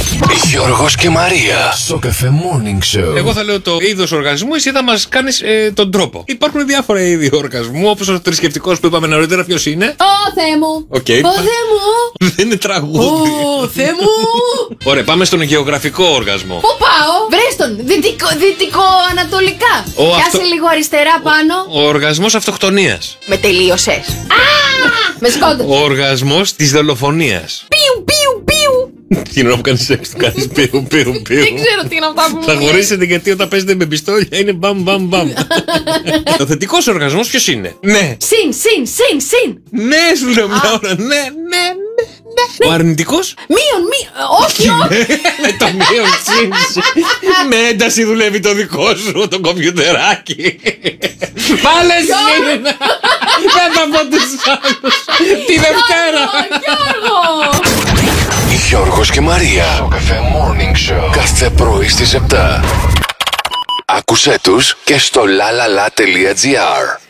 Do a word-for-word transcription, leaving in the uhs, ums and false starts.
Γιώργος και Μαρία. Σοκαφέ Morning Show. Εγώ θα λέω το είδος οργασμού, εσύ θα μας κάνεις ε, τον τρόπο. Υπάρχουν διάφορα είδη οργασμού, όπως ο θρησκευτικός που είπαμε νωρίτερα. Ποιος είναι? Ω Θεέ μου! Okay. Ω Θεέ μου! Δεν είναι τραγούδι. Ω Θεέ μου! Ωραία, πάμε στον γεωγραφικό οργασμό. Πού πάω? Βρες τον! Δυτικό, δυτικό-ανατολικά. Πιάσε αυτο... λίγο αριστερά πάνω. Ο, ο οργασμός αυτοκτονίας. Με τελείωσες. Α! Με σκόντο. Ο οργασμός της δολοφονίας. Πιου, πιου, πιου. Τι είναι που κάνεις σεξ, του κάνεις πιου, πιου, πιου. Δεν ξέρω τι είναι αυτά που μου Θα λες. χωρίσετε γιατί όταν παίζετε με πιστόλια είναι μπαμ μπαμ μπαμ. Ο θετικός οργασμός ποιος είναι? Ναι. Συν, συν, συν, συν. Ναι, σου λέω μια ώρα. Ναι, ναι, ναι. Ο αρνητικός? Μείον, μείον. Όχι, όχι. Με το μείον σύν. Με ένταση δουλεύει το δικό σου το κομπιουτεράκι. Πάλε συν. Δεν θα πω τους άλλους. Τη Δευτέρα. Γιώργο! Γιώργος και Μαρία. Σοκαφέ Morning Show. Κάθε πρωί στις επτά. Άκουσέ τους και στο lalala.gr.